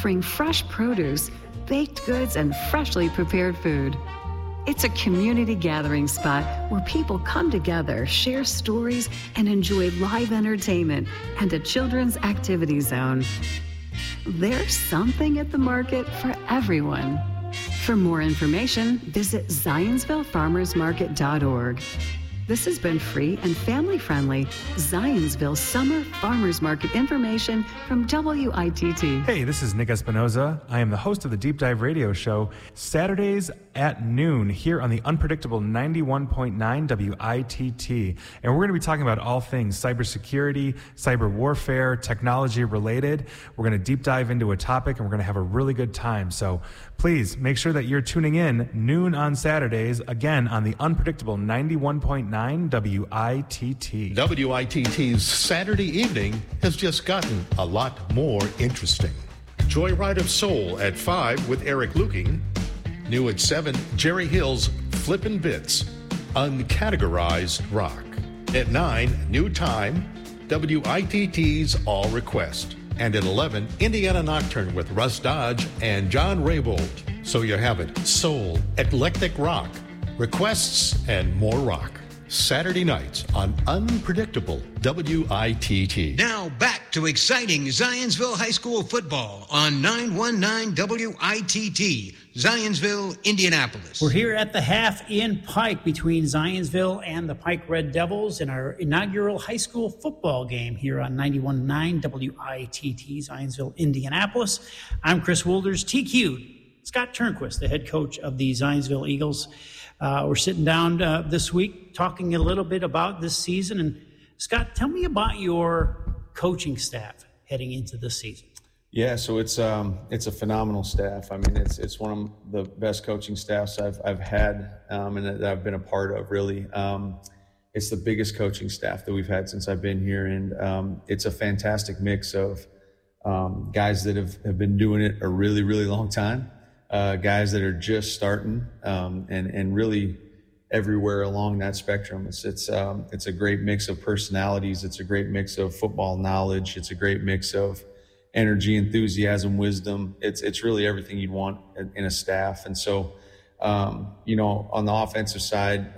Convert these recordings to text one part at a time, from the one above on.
offering fresh produce, baked goods, and freshly prepared food. It's a community gathering spot where people come together, share stories, and enjoy live entertainment and a children's activity zone. There's something at the market for everyone. For more information, visit ZionsvilleFarmersMarket.org. This has been free and family-friendly Zionsville Summer Farmers Market information from WITT. Hey, this is Nick Espinoza. I am the host of the Deep Dive Radio Show, Saturdays at noon here on the unpredictable 91.9 WITT. And we're going to be talking about all things cybersecurity, cyber warfare, technology related. We're going to deep dive into a topic and we're going to have a really good time. So please make sure that you're tuning in noon on Saturdays, again on the unpredictable 91.9 WITT. WITT's Saturday evening has just gotten a lot more interesting. Joyride of Soul at 5 with Eric Luking. New at 7, Jerry Hill's Flippin' Bits, Uncategorized Rock. At 9, New Time, WITT's All Request. And at 11, Indiana Nocturne with Russ Dodge and John Raybould. So you have it, soul, eclectic rock, requests, and more rock. Saturday nights on Unpredictable WITT. Now back to exciting Zionsville High School football on 919 WITT, Zionsville, Indianapolis. We're here at the half in Pike between Zionsville and the Pike Red Devils in our inaugural high school football game here on 91.9 WITT, Zionsville, Indianapolis. I'm Chris Wilders, TQ. Scott Turnquist, the head coach of the Zionsville Eagles. We're sitting down this week talking a little bit about this season. And Scott, tell me about your coaching staff heading into this season. Yeah, so it's a phenomenal staff. I mean, it's one of the best coaching staffs I've had and that I've been a part of. Really, it's the biggest coaching staff that we've had since I've been here, and it's a fantastic mix of guys that have been doing it a really, really long time. Guys that are just starting, and really everywhere along that spectrum. It's a great mix of personalities. It's a great mix of football knowledge. It's a great mix of energy, enthusiasm, wisdom. It's really everything you'd want in a staff. And so, on the offensive side,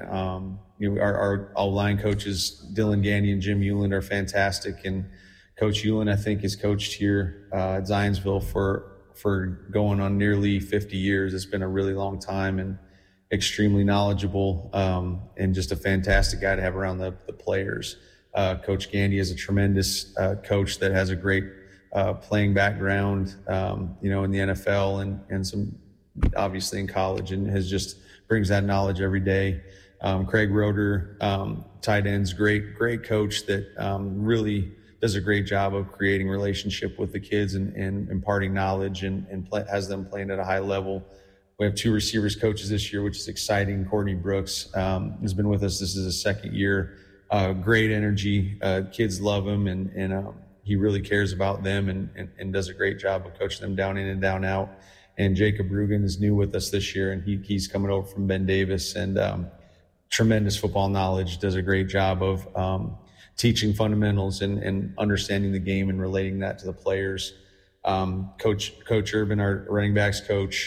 our line coaches, Dylan Gandy and Jim Hewland, are fantastic. And Coach Hewland, I think, has coached here at Zionsville for going on nearly 50 years. It's been a really long time and extremely knowledgeable, and just a fantastic guy to have around the players. Coach Gandy is a tremendous coach that has a great playing background, in the NFL and some obviously in college, and brings that knowledge every day. Craig Roeder, tight ends, great coach that really does a great job of creating relationship with the kids and imparting knowledge and has them playing at a high level. We have 2 receivers coaches this year, which is exciting. Courtney Brooks has been with us. This is his second year. Great energy. Kids love him, and he really cares about them and does a great job of coaching them down in and down out. And Jacob Rugen is new with us this year, and he's coming over from Ben Davis, and tremendous football knowledge, does a great job of teaching fundamentals and understanding the game and relating that to the players. Coach Urban, our running backs coach,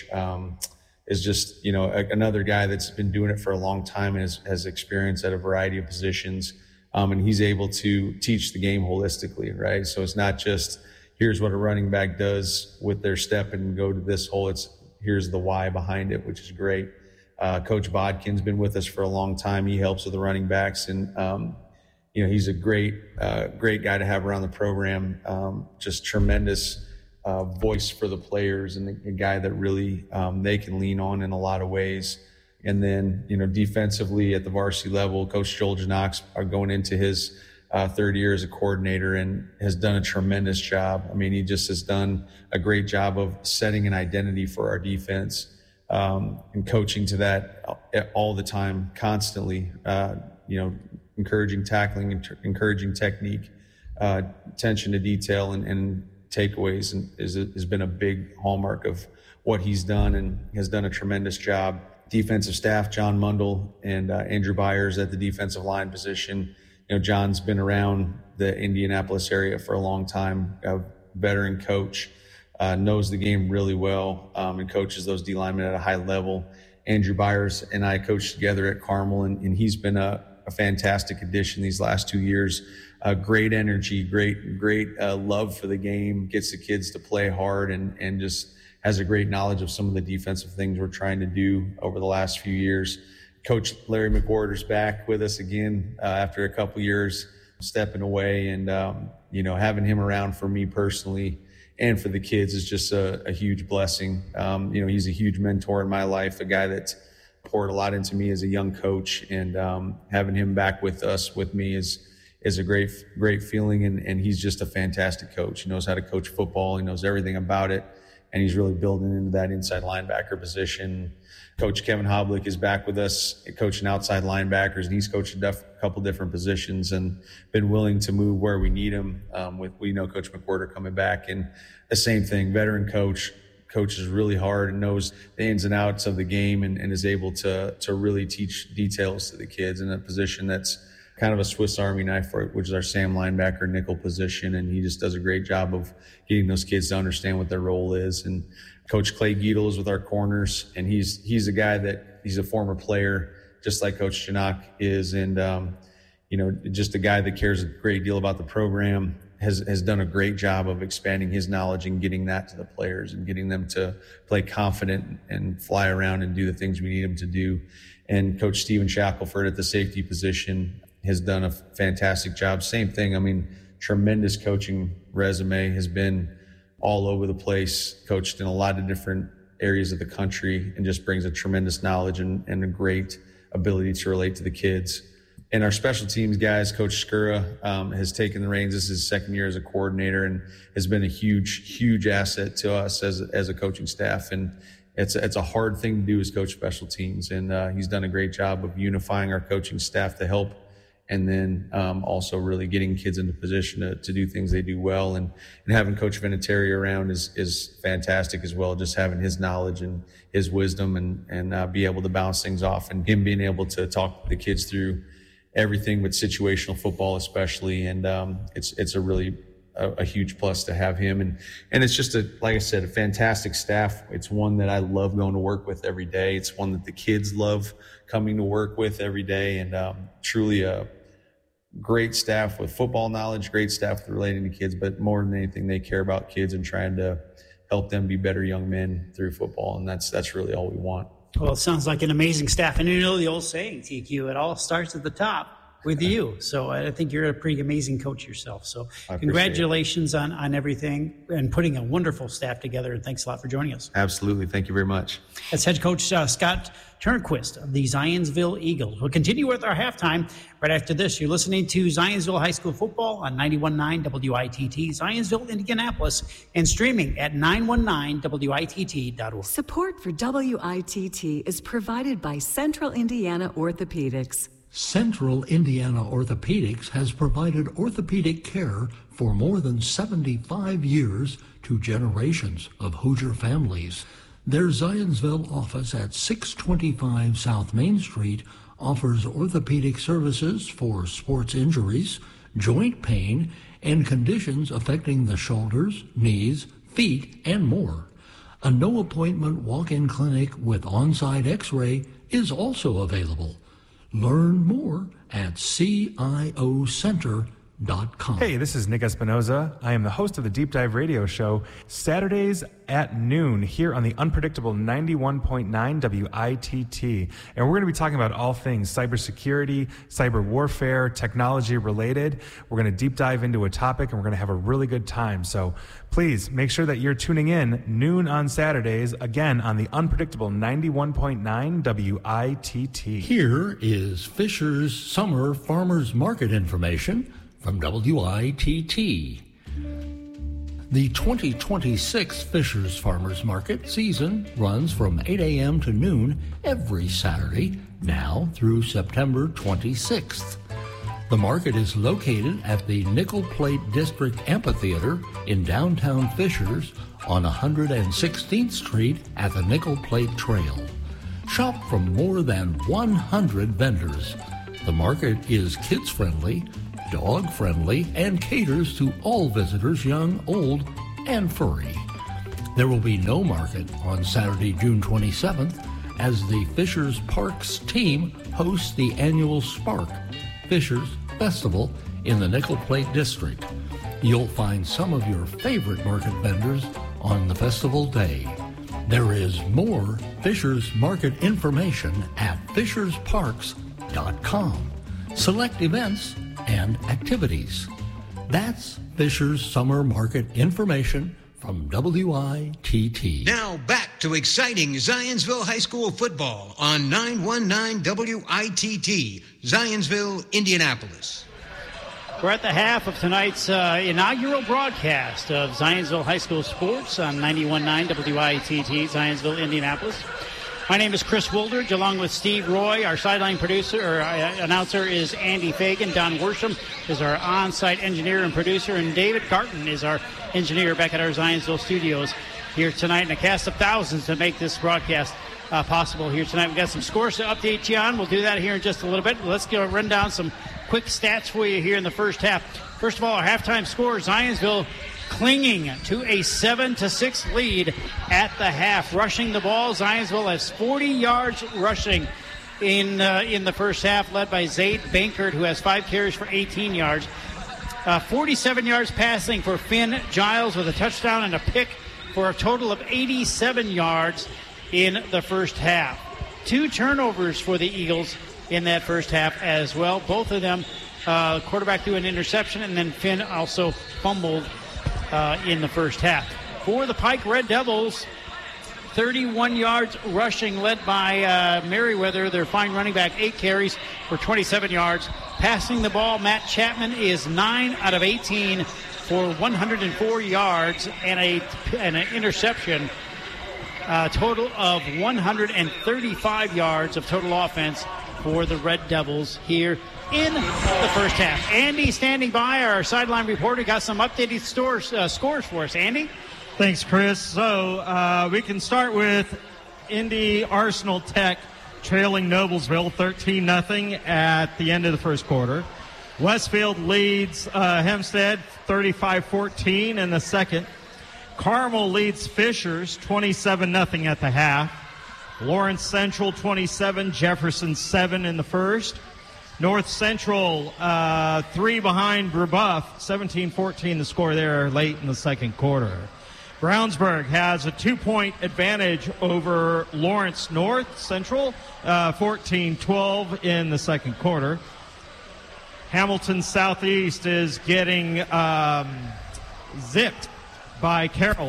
is just, another guy that's been doing it for a long time and has experience at a variety of positions. And he's able to teach the game holistically, right? So it's not just here's what a running back does with their step and go to this hole. It's here's the why behind it, which is great. Coach Bodkin's been with us for a long time. He helps with the running backs, and he's a great guy to have around the program. Just tremendous voice for the players, and a guy that really they can lean on in a lot of ways. And then, defensively at the varsity level, Coach Joel Janox are going into his third year as a coordinator and has done a tremendous job. I mean, he just has done a great job of setting an identity for our defense, and coaching to that all the time, constantly, encouraging tackling, encouraging technique, attention to detail and takeaways, and has been a big hallmark of what he's done, and has done a tremendous job. Defensive staff, John Mundell and Andrew Byers at the defensive line position. John's been around the Indianapolis area for a long time, a veteran coach, knows the game really well, and coaches those D linemen at a high level. Andrew Byers and I coached together at Carmel, and he's been a fantastic addition these last 2 years. Great energy, great love for the game, gets the kids to play hard, and just has a great knowledge of some of the defensive things we're trying to do over the last few years. Coach Larry McWhorter's back with us again after a couple years stepping away, and having him around for me personally and for the kids is just a huge blessing. He's a huge mentor in my life, a guy that's poured a lot into me as a young coach, and having him back with me is a great feeling. And he's just a fantastic coach. He knows how to coach football. He knows everything about it, and he's really building into that inside linebacker position. Coach Kevin Hoblick is back with us, coaching outside linebackers, and he's coached a couple different positions and been willing to move where we need him. We know Coach McWhorter coming back, and the same thing, veteran coaches really hard and knows the ins and outs of the game, and is able to really teach details to the kids in a position that's kind of a Swiss Army knife, which is our Sam linebacker nickel position. And he just does a great job of getting those kids to understand what their role is. And Coach Clay Giedel is with our corners, and he's a guy that he's a former player, just like Coach Janak is. And, just a guy that cares a great deal about the program, has done a great job of expanding his knowledge and getting that to the players and getting them to play confident and fly around and do the things we need them to do. And Coach Stephen Shackelford at the safety position has done a fantastic job. Same thing. Tremendous coaching resume, has been all over the place, coached in a lot of different areas of the country, and just brings a tremendous knowledge and a great ability to relate to the kids. And our special teams guys, Coach Skura has taken the reins. This is his second year as a coordinator, and has been a huge asset to us as a coaching staff. And it's a hard thing to do as coach special teams. And he's done a great job of unifying our coaching staff to help, and then also really getting kids into position to do things they do well. And having Coach Vinatieri around is fantastic as well, just having his knowledge and his wisdom, and be able to bounce things off, and him being able to talk the kids through everything with situational football especially. And it's a really a huge plus to have him. And it's just like I said, a fantastic staff. It's one that I love going to work with every day. It's one that the kids love coming to work with every day. And truly a great staff with football knowledge, great staff with relating to kids, but more than anything, they care about kids and trying to help them be better young men through football. And that's really all we want. Well, it sounds like an amazing staff. And the old saying, TQ, it all starts at the top with you. So I think you're a pretty amazing coach yourself. So congratulations on everything and putting a wonderful staff together. And thanks a lot for joining us. Absolutely. Thank you very much. That's head coach Scott Turnquist of the Zionsville Eagles. We'll continue with our halftime right after this. You're listening to Zionsville High School Football on 91.9 WITT, Zionsville, Indianapolis, and streaming at 919witt.org. Support for WITT is provided by Central Indiana Orthopedics. Central Indiana Orthopedics has provided orthopedic care for more than 75 years to generations of Hoosier families. Their Zionsville office at 625 South Main Street offers orthopedic services for sports injuries, joint pain, and conditions affecting the shoulders, knees, feet, and more. A no-appointment walk-in clinic with on-site x-ray is also available. Learn more at ciocenter.com. Hey, this is Nick Espinoza. I am the host of the Deep Dive Radio Show, Saturdays at noon here on the unpredictable 91.9 WITT. And we're going to be talking about all things cybersecurity, cyber warfare, technology related. We're going to deep dive into a topic, and we're going to have a really good time. So please make sure that you're tuning in noon on Saturdays, again on the unpredictable 91.9 WITT. Here is Fisher's Summer Farmers Market information from WITT. The 2026 Fisher's Farmers Market season runs from 8 a.m. to noon every Saturday, now through September 26th. The market is located at the Nickel Plate District Amphitheater in downtown Fishers on 116th Street at the Nickel Plate Trail. Shop from more than 100 vendors. The market is kids-friendly, dog-friendly, and caters to all visitors, young, old, and furry. There will be no market on Saturday, June 27th, as the Fishers Parks team hosts the annual Spark Fishers Festival in the Nickel Plate District. You'll find some of your favorite market vendors on the festival day. There is more Fishers Market information at fishersparks.com. Select events and activities. That's Fishers Summer Market information from WITT. Now back to exciting Zionsville High School football on 919 WITT, Zionsville, Indianapolis. We're at the half of tonight's inaugural broadcast of Zionsville High School sports on 91.9 WITT, Zionsville, Indianapolis. My name is Chris Wooldridge, along with Steve Roy. Our sideline announcer is Andy Fagan. Don Worsham is our on-site engineer and producer, and David Garton is our engineer back at our Zionsville studios here tonight, and a cast of thousands to make this broadcast possible here tonight. We've got some scores to update you on. We'll do that here in just a little bit. Let's run down some quick stats for you here in the first half. First of all, our halftime score, Zionsville clinging to a 7-6 lead at the half. Rushing the ball, Zionsville has 40 yards rushing in the first half, led by Zayd Bankert, who has 5 carries for 18 yards. 47 yards passing for Finn Giles with a touchdown and a pick for a total of 87 yards in the first half. 2 turnovers for the Eagles in that first half as well. Both of them, quarterback threw an interception, and then Finn also fumbled in the first half. For the Pike Red Devils, 31 yards rushing, led by Merriweather, their fine running back, 8 carries for 27 yards. Passing the ball, Matt Chapman is 9 out of 18 for 104 yards and an interception. A total of 135 yards of total offense for the Red Devils here in the first half. Andy standing by, our sideline reporter, got some updated scores for us. Andy? Thanks, Chris. So we can start with Indy Arsenal Tech trailing Noblesville 13-0 at the end of the first quarter. Westfield leads Hempstead 35-14 in the second. Carmel leads Fishers 27-0 at the half. Lawrence Central 27, Jefferson 7 in the first. North Central 3 behind Brebeuf, 17-14 the score there late in the second quarter. Brownsburg has a 2-point advantage over Lawrence North Central, 14-12 in the second quarter. Hamilton Southeast is getting zipped by Carroll,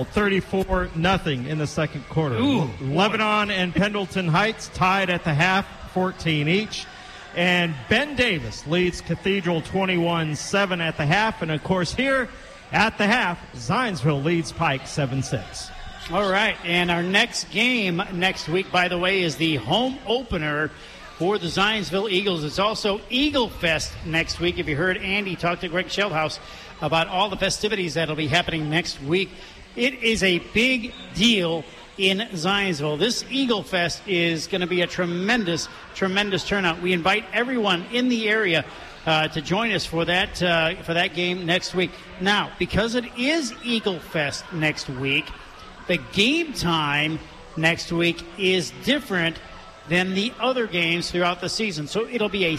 34-0 in the second quarter. Ooh, Lebanon and Pendleton Heights tied at the half, 14 each. And Ben Davis leads Cathedral 21-7 at the half. And, of course, here at the half, Zionsville leads Pike 7-6. All right, and our next game next week, by the way, is the home opener for the Zionsville Eagles. It's also Eagle Fest next week. If you heard Andy talk to Greg Sheldhouse about all the festivities that will be happening next week, it is a big deal in Zionsville. This Eagle Fest is going to be a tremendous, tremendous turnout. We invite everyone in the area to join us for that game next week. Now, because it is Eagle Fest next week, the game time next week is different than the other games throughout the season. So it'll be a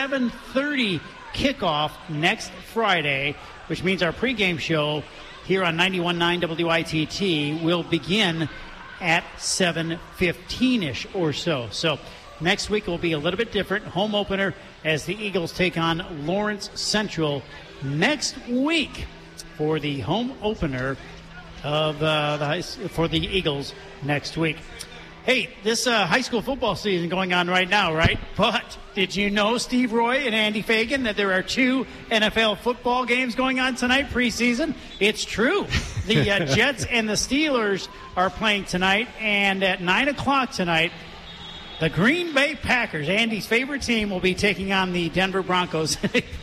7:30 kickoff next Friday, which means our pregame show here on 91.9 WITT will begin at 7:15-ish or so. So next week will be a little bit different. Home opener as the Eagles take on Lawrence Central next week for the home opener of for the Eagles next week. Hey, this high school football season going on right now, right? But did you know, Steve Roy and Andy Fagan, that there are 2 NFL football games going on tonight, preseason? It's true. The Jets and the Steelers are playing tonight, and at 9 o'clock tonight, the Green Bay Packers, Andy's favorite team, will be taking on the Denver Broncos.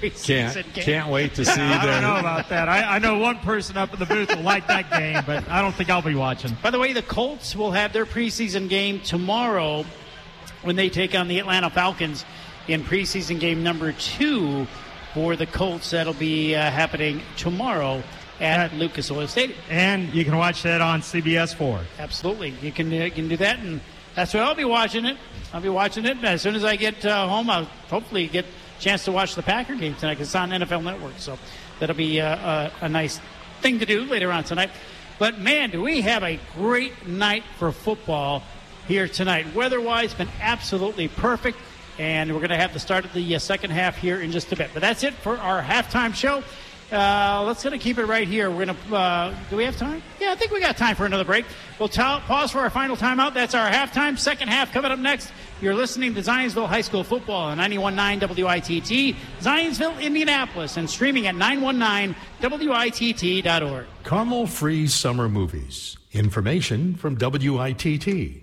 Can't wait to see that. I don't know about that. I know one person up in the booth will like that game, but I don't think I'll be watching. By the way, the Colts will have their preseason game tomorrow when they take on the Atlanta Falcons in preseason game number 2 for the Colts. That'll be happening tomorrow at Lucas Oil Stadium. And you can watch that on CBS 4. Absolutely. You can do that, and that's where I'll be watching it. I'll be watching it. As soon as I get home, I'll hopefully get a chance to watch the Packer game tonight because it's on NFL Network. So that'll be a nice thing to do later on tonight. But, man, do we have a great night for football here tonight. Weather-wise, been absolutely perfect, and we're going to have the start of the second half here in just a bit. But that's it for our halftime show. Let's going to keep it right here. We're going to, do we have time? Yeah, I think we got time for another break. We'll pause for our final timeout. That's our halftime. Second half coming up next. You're listening to Zionsville High School Football on 91.9 WITT, Zionsville, Indianapolis, and streaming at 919WITT.org. Carmel Free Summer Movies. Information from WITT.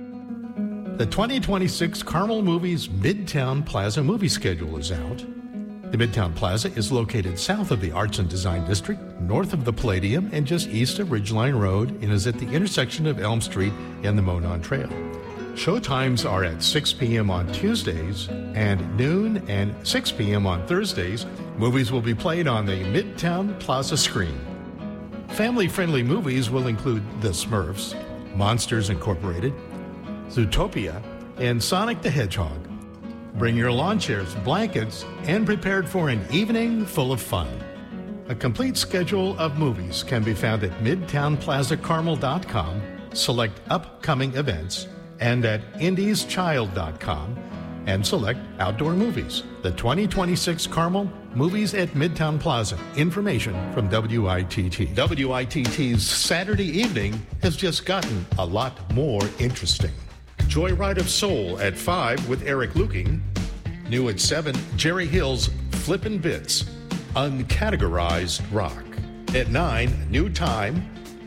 The 2026 Carmel Movies Midtown Plaza movie schedule is out. The Midtown Plaza is located south of the Arts and Design District, north of the Palladium, and just east of Ridgeline Road, and is at the intersection of Elm Street and the Monon Trail. Showtimes are at 6 p.m. on Tuesdays and noon and 6 p.m. on Thursdays. Movies will be played on the Midtown Plaza screen. Family-friendly movies will include The Smurfs, Monsters Incorporated, Zootopia, and Sonic the Hedgehog. Bring your lawn chairs, blankets, and prepared for an evening full of fun. A complete schedule of movies can be found at midtownplazacarmel.com, select upcoming events, and at indieschild.com, and select outdoor movies. The 2026 Carmel Movies at Midtown Plaza. Information from WITT. WITT's Saturday evening has just gotten a lot more interesting. Joyride of Soul at 5 with Eric Luking. New at 7, Jerry Hill's Flippin' Bits, Uncategorized Rock. At 9, New Time,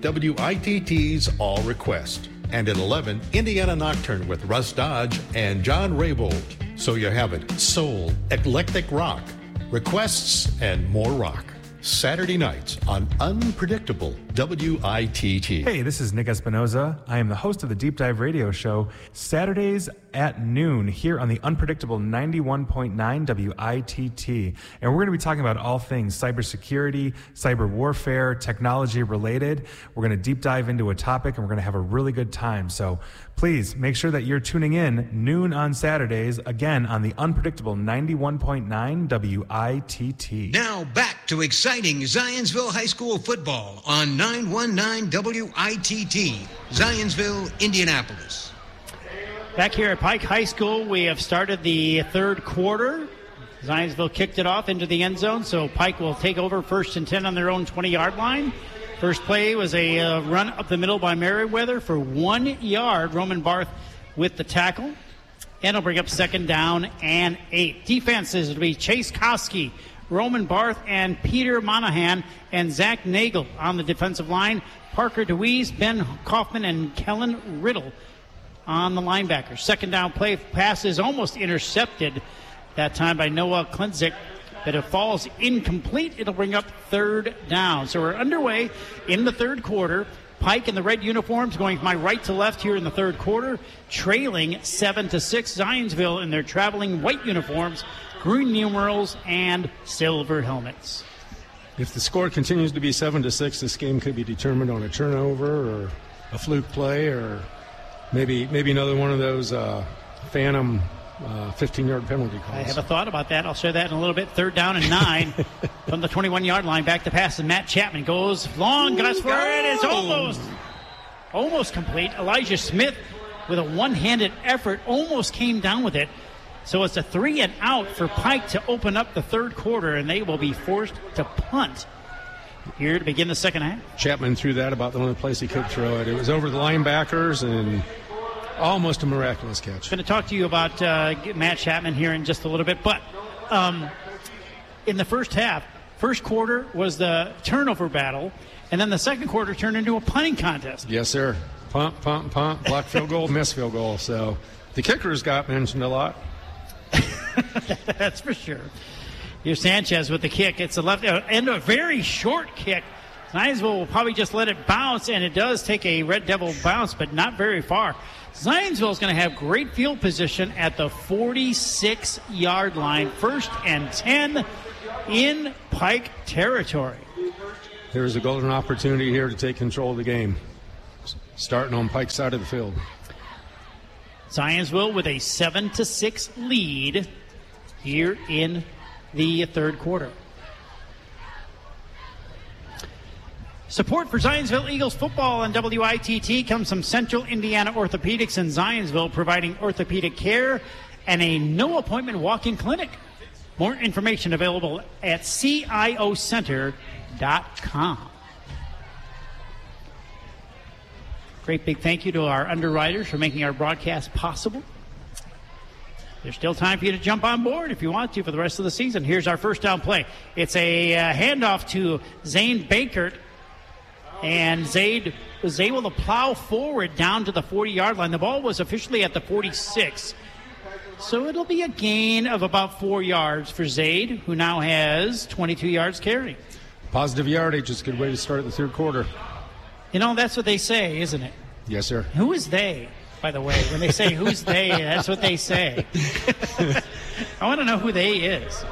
WITT's All Request. And at 11, Indiana Nocturne with Russ Dodge and John Raybould. So you have it, soul, eclectic rock, requests, and more rock. Saturday nights on Unpredictable WITT. Hey, this is Nick Espinoza. I am the host of the Deep Dive Radio Show, Saturdays at noon here on the Unpredictable 91.9 WITT. And we're going to be talking about all things cybersecurity, cyber warfare, technology related. We're going to deep dive into a topic and we're going to have a really good time. So please make sure that you're tuning in noon on Saturdays, again on the Unpredictable 91.9 WITT. Now back to exciting Zionsville High School football on 919 WITT, Zionsville, Indianapolis. Back here at Pike High School, we have started the third quarter. Zionsville kicked it off into the end zone, so Pike will take over 1st and 10 on their own 20-yard line. First play was a run up the middle by Merriweather for 1 yard. Roman Barth with the tackle. And it'll bring up 2nd down and 8. Defenses will be Chase Koski, Roman Barth, and Peter Monahan, and Zach Nagel on the defensive line. Parker DeWeese, Ben Kaufman, and Kellen Riddle on the linebackers. 2nd down play, pass is almost intercepted that time by Noah Klinzik, but it falls incomplete. It'll bring up 3rd down. So we're underway in the third quarter. Pike in the red uniforms going from my right to left here in the third quarter, trailing 7-6. Zionsville in their traveling white uniforms, green numerals, and silver helmets. If the score continues to be 7-6, this game could be determined on a turnover or a fluke play, or maybe another one of those phantom 15-yard penalty calls. I have a thought about that. I'll share that in a little bit. 3rd down and 9 from the 21-yard line. Back to pass, and Matt Chapman goes long. Guts for it. It's almost complete. Elijah Smith with a one-handed effort almost came down with it. So it's a 3 and out for Pike to open up the third quarter, and they will be forced to punt here to begin the second half. Chapman threw that about the only place he could throw it. It was over the linebackers and almost a miraculous catch. I'm going to talk to you about Matt Chapman here in just a little bit. But in the first half, first quarter was the turnover battle, and then the second quarter turned into a punting contest. Yes, sir. Punt, block field goal, miss field goal. So the kickers got mentioned a lot. That's for sure. Here's Sanchez with the kick. It's a left and a very short kick. Zionsville will probably just let it bounce, and it does take a Red Devil bounce, but not very far. Zionsville is going to have great field position at the 46-yard line. 1st and 10 in Pike territory. there's a golden opportunity here to take control of the game, starting on Pike's side of the field. Zionsville with a 7-6 lead here in the third quarter. Support for Zionsville Eagles football on WITT comes from Central Indiana Orthopedics in Zionsville, providing orthopedic care and a no-appointment walk-in clinic. More information available at ciocenter.com. Great big thank you to our underwriters for making our broadcast possible. There's still time for you to jump on board if you want to for the rest of the season. Here's our first down play. It's a handoff to Zane Bankert, and Zaid was able to plow forward down to the 40-yard line. The ball was officially at the 46. So it'll be a gain of about 4 yards for Zaid, who now has 22 yards carrying. Positive yardage is a good way to start the third quarter. You know, that's what they say, isn't it? Yes, sir. Who is they, by the way? When they say who's they, that's what they say. I want to know who they is.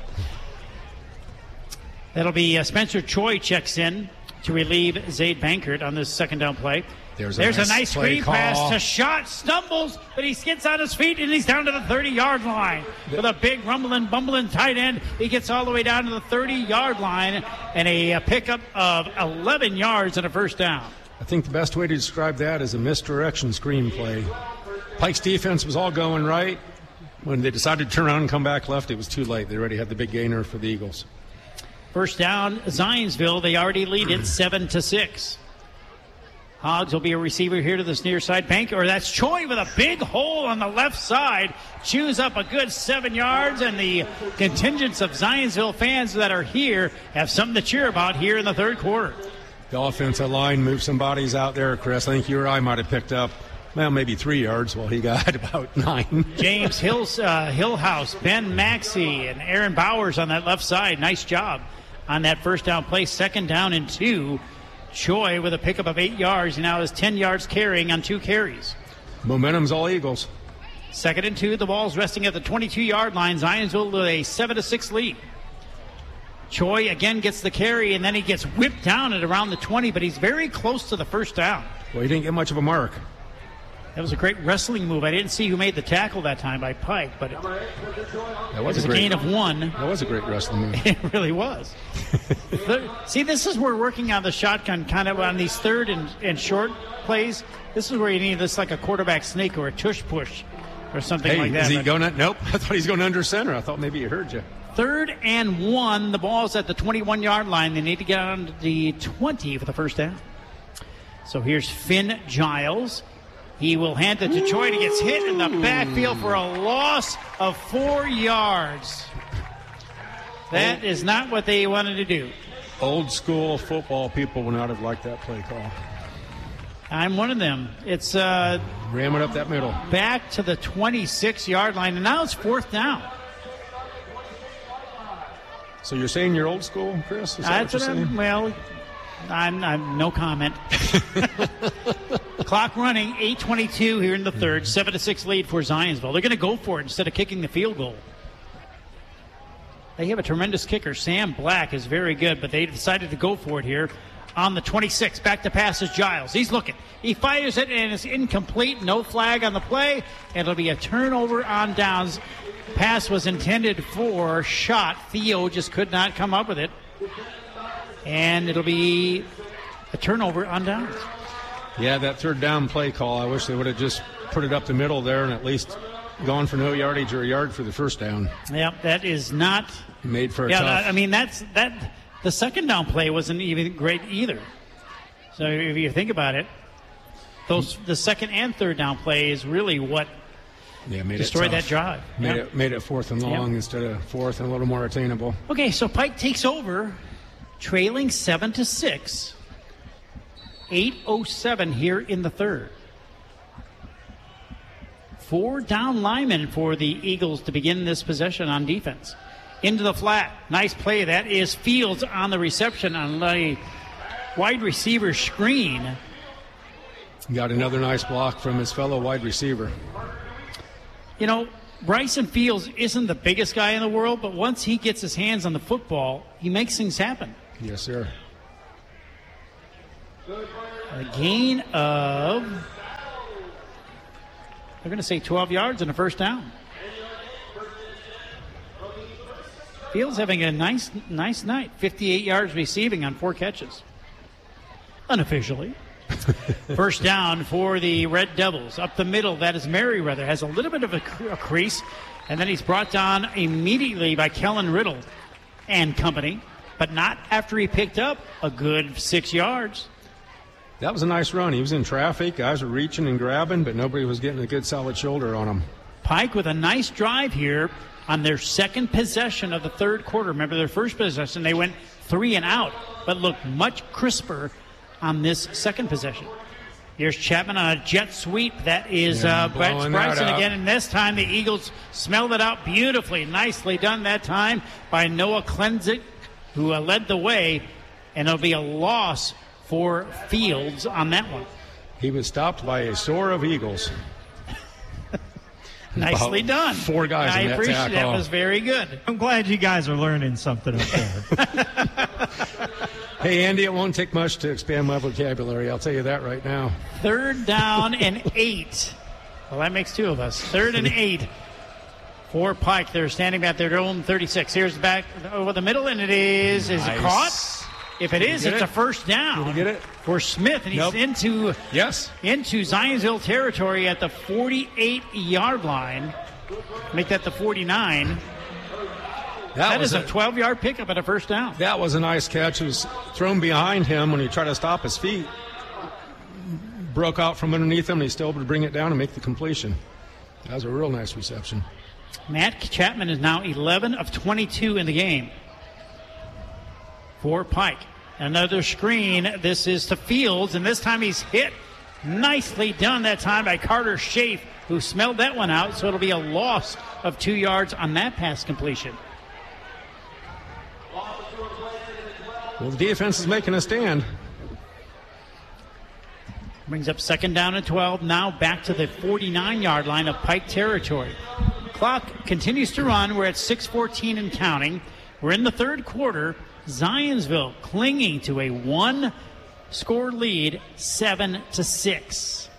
That'll be Spencer Choi checks in to relieve Zaid Bankert on this second down play. There's a nice screen pass to Schott. Stumbles, but he gets on his feet, and he's down to the 30-yard line. With a big rumbling, bumbling tight end, he gets all the way down to the 30-yard line, and a pickup of 11 yards and a first down. I think the best way to describe that is a misdirection screen play. Pike's defense was all going right. When they decided to turn around and come back left, it was too late. They already had the big gainer for the Eagles. First down, Zionsville. They already lead it 7-6. Hoggs will be a receiver here to this near side. That's Choi with a big hole on the left side. Chews up a good 7 yards, and the contingents of Zionsville fans that are here have something to cheer about here in the third quarter. The offensive line moved some bodies out there, Chris. I think you or I might have picked up, well, maybe 3 yards while he got about 9. James Hillhouse, Ben Maxey, and Aaron Bowers on that left side. Nice job on that first down play. Second down and 2. Choi with a pickup of 8 yards. He now has 10 yards carrying on 2 carries. Momentum's all Eagles. Second and 2. The ball's resting at the 22-yard line. Zionsville with a 7-6 lead. Choi again gets the carry, and then he gets whipped down at around the 20, but he's very close to the first down. Well, he didn't get much of a mark. That was a great wrestling move. I didn't see who made the tackle that time by Pike, but it was a gain of 1. That was a great wrestling move. It really was. See, this is where working on the shotgun, kind of on these third and short plays, this is where you need this like a quarterback sneak or a tush push or something like that. Is he going nope, I thought he's going under center. I thought maybe he heard you. 3rd and 1. The ball's at the 21-yard line. They need to get on the 20 for the first down. So here's Finn Giles. He will hand it to Choi, and he gets hit in the backfield for a loss of 4 yards. That is not what they wanted to do. Old school football people would not have liked that play call. I'm one of them. It's ram it up that middle. Back to the 26-yard line, and now it's 4th down. So you're saying you're old school, Chris? Is that what you're saying? Well, I'm no comment. Clock running, 8:22 here in the third. 7-6 lead for Zionsville. They're going to go for it instead of kicking the field goal. They have a tremendous kicker. Sam Black is very good, but they decided to go for it here on the 26. Back to pass is Giles. He's looking. He fires it, and it's incomplete. No flag on the play. It'll be a turnover on downs. Pass was intended for Schott. Theo just could not come up with it. And it'll be a turnover on downs. Yeah, that third down play call, I wish they would have just put it up the middle there and at least gone for no yardage or a yard for the first down. Yeah, that is not made for a tough. I mean, the second down play wasn't even great either. So if you think about it, the second and third down play is really what destroyed that drive. Made it 4th and long instead of 4th and a little more attainable. Okay, so Pike takes over, trailing 7-6. 8:07 here in the third. 4 down linemen for the Eagles to begin this possession on defense. Into the flat. Nice play. That is Fields on the reception on the wide receiver screen. Got another nice block from his fellow wide receiver. You know, Bryson Fields isn't the biggest guy in the world, but once he gets his hands on the football, he makes things happen. Yes, sir. A gain of, they're going to say 12 yards and a first down. Fields having a nice night. 58 yards receiving on 4 catches. Unofficially. First down for the Red Devils. Up the middle, that is Merriweather. Has a little bit of a crease. And then he's brought down immediately by Kellen Riddle and company. But not after he picked up a good 6 yards. That was a nice run. He was in traffic. Guys were reaching and grabbing, but nobody was getting a good solid shoulder on him. Pike with a nice drive here on their second possession of the third quarter. Remember their first possession, they went 3 and out, but looked much crisper on this second possession. Here's Chapman on a jet sweep. That is Bryson again, and this time the Eagles smelled it out beautifully. Nicely done that time by Noah Klenzik, who led the way, and it'll be a loss for Fields on that one. He was stopped by a soar of Eagles. Nicely done. 4 guys in that appreciate tackle. That was very good. I'm glad you guys are learning something up there. Hey, Andy, it won't take much to expand my vocabulary. I'll tell you that right now. 3rd down and 8. Well, that makes 2 of us. 3rd and 8 for Pike. They're standing at their own 36. Here's the back over the middle, and it is nice. It caught? If it is, it's a first down. Did you get it? For Smith, and he's into Zionsville territory at the 48-yard line. Make that the 49. That is a 12-yard pickup at a first down. That was a nice catch. It was thrown behind him when he tried to stop his feet. Broke out from underneath him, and he's still able to bring it down and make the completion. That was a real nice reception. Matt Chapman is now 11 of 22 in the game for Pike. Another screen. This is to Fields, and this time he's hit. Nicely done that time by Carter Schaaf, who smelled that one out, so it'll be a loss of 2 yards on that pass completion. Well, the defense is making a stand. Brings up 2nd down and 12. Now back to the 49-yard line of Pike territory. Clock continues to run. We're at 6:14 and counting. We're in the third quarter. Zionsville clinging to a 1-score lead, 7-6.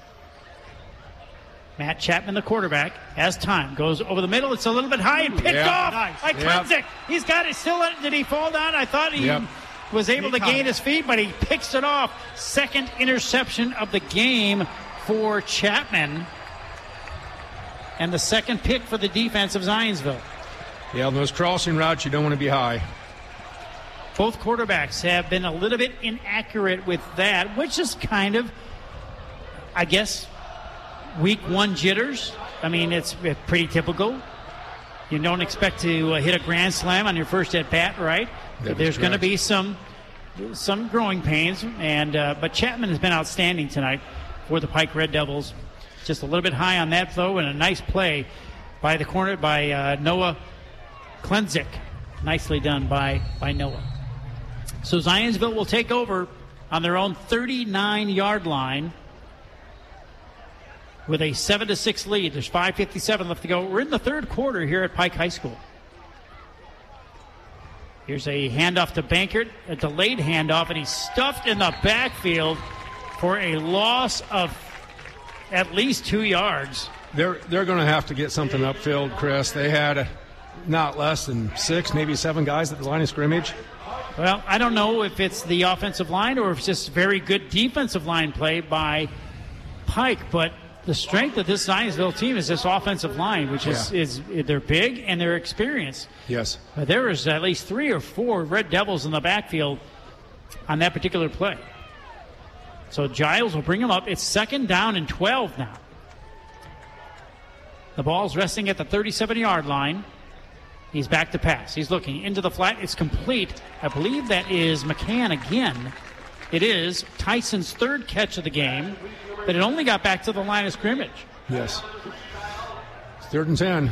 Matt Chapman, the quarterback, has time. Goes over the middle. It's a little bit high and picked off by Klenzik. He's got it still. Did he fall down? I thought he was able to gain his feet, but he picks it off. Second interception of the game for Chapman. And the second pick for the defense of Zionsville. Yeah, on those crossing routes, you don't want to be high. Both quarterbacks have been a little bit inaccurate with that, which is kind of, I guess, week 1 jitters. I mean, it's pretty typical. You don't expect to hit a grand slam on your first at bat, right? There's going to be some growing pains, and but Chapman has been outstanding tonight for the Pike Red Devils. Just a little bit high on that throw, and a nice play by the corner by Noah Klenzik. Nicely done by Noah. So Zionsville will take over on their own 39-yard line with a 7-6 lead. There's 5:57 left to go. We're in the third quarter here at Pike High School. Here's a handoff to Bankert, a delayed handoff, and he's stuffed in the backfield for a loss of at least 2 yards. They're going to have to get something upfield, Chris. They had not less than 6, maybe 7 guys at the line of scrimmage. Well, I don't know if it's the offensive line or if it's just very good defensive line play by Pike, but the strength of this Zionsville team is this offensive line, which is they're big and they're experienced. Yes. But there is at least 3 or 4 Red Devils in the backfield on that particular play. So Giles will bring him up. It's 2nd down and 12 now. The ball's resting at the 37-yard line. He's back to pass. He's looking into the flat. It's complete. I believe that is McCann again. It is Tyson's 3rd catch of the game, but it only got back to the line of scrimmage. Yes. It's 3rd and 10.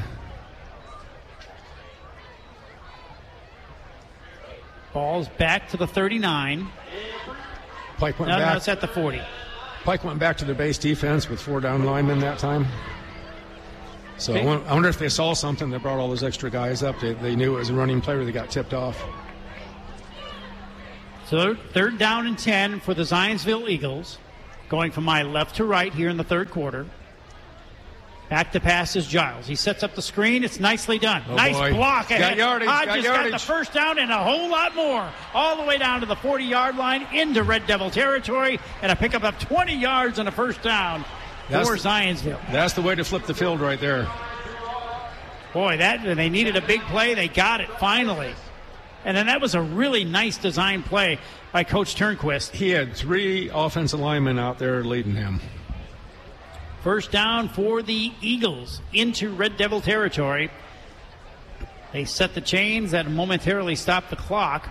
Ball's back to the 39. Pike went back. No, it's at the 40. Pike went back to their base defense with 4 down linemen that time. So I wonder if they saw something that brought all those extra guys up. They knew it was a running play, or they got tipped off. So third down and 10 for the Zionsville Eagles. Going from my left to right here in the third quarter. Back to pass is Giles. He sets up the screen. It's nicely done. Nice block. Got yardage. Hodges got the first down and a whole lot more. All the way down to the 40-yard line into Red Devil territory. And a pickup of 20 yards and a first down for Zionsville. That's the way to flip the field right there. Boy, they needed a big play. They got it finally. And then that was a really nice design play by Coach Turnquist. He had 3 offensive linemen out there leading him. First down for the Eagles into Red Devil territory. They set the chains that momentarily stopped the clock.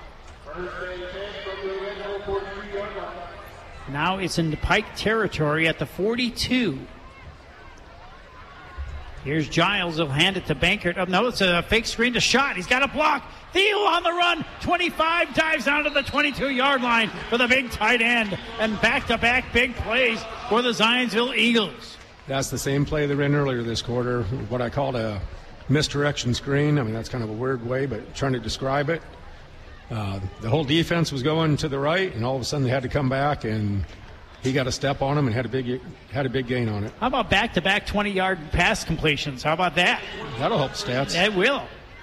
Now it's into Pike territory at the 42. Here's Giles. He'll hand it to Bankert. Oh, no, it's a fake screen to Schott. He's got a block. Thiel on the run. 25 dives down to the 22-yard line for the big tight end. And back-to-back big plays for the Zionsville Eagles. That's the same play they ran earlier this quarter, what I called a misdirection screen. I mean, that's kind of a weird way, but trying to describe it. The whole defense was going to the right, and all of a sudden they had to come back, and he got a step on him and had a big gain on it. How about back-to-back 20-yard pass completions? How about that? That'll help stats. It will.